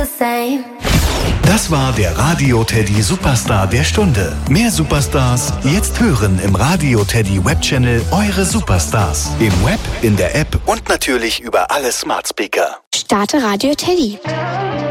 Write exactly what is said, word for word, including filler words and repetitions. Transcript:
the same. Das war der Radio Teddy Superstar der Stunde. Mehr Superstars jetzt hören im Radio Teddy Webchannel Eure Superstars. Im Web, in der App und natürlich über alle Smart Speaker. Starte Radio Teddy.